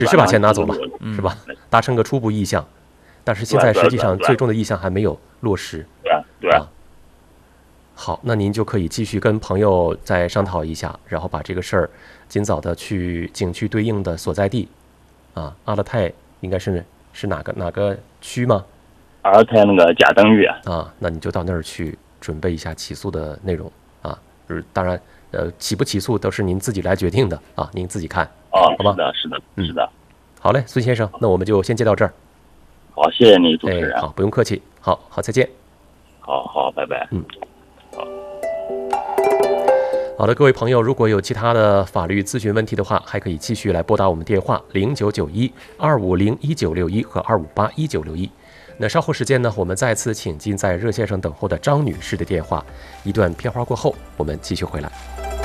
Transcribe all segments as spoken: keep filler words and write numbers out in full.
只是把钱拿走了，是吧？达成个初步意向，但是现在实际上最终的意向还没有落实。 对啊，对啊。 好，那您就可以继续跟朋友再商讨一下，然后把这个事儿尽早的去景区对应的所在地，啊，阿勒泰应该是是哪个哪个区吗？ 阿勒泰那个贾登峪啊，那你就到那儿去准备一下起诉的内容啊，就是当然，呃，起不起诉都是您自己来决定的啊，您自己看。 哦， 好吧， 是的，是的， 嗯、 是的。 好嘞，孙先生，那我们就先接到这儿。 好，谢谢你，主持人。 哎，好，不用客气。好好，再见。 好好，拜拜。 嗯。 好。 好的，各位朋友，如果有其他的法律咨询问题的话，还可以继续来拨打我们电话零九九一二五零一九六一和二五八一九六一。那稍后时间呢，我们再次请进在热线上等候的张女士的电话。一段片花过后，我们继续回来。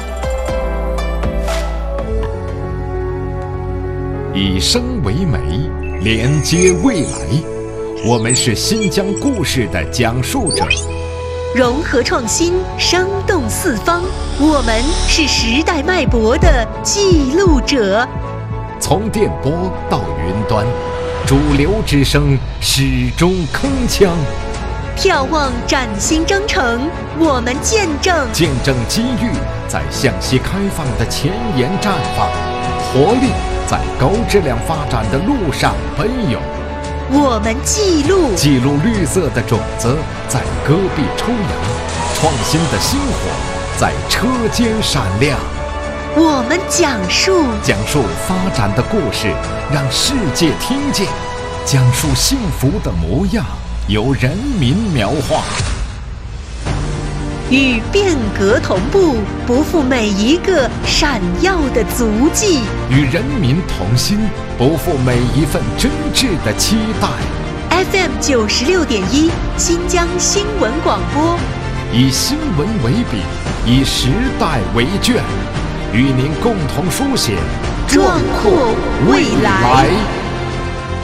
以声为媒，连接未来。我们是新疆故事的讲述者。 融合创新，生动四方。我们是时代脉搏的记录者。 从电波到云端，主流之声始终铿锵。 眺望崭新征程，我们见证见证机遇在向西开放的前沿绽放，活力在高质量发展的路上奔涌。 我们记录记录绿色的种子在戈壁抽芽，创新的星火在车间闪亮。 我们讲述讲述发展的故事，让世界听见；讲述幸福的模样，由人民描画。 与变革同步，不负每一个闪耀的足迹； 与人民同心，不负每一份真挚的期待。 F M 九十六点一，新疆新闻广播， 以新闻为笔，以时代为卷，与您共同书写壮阔未来。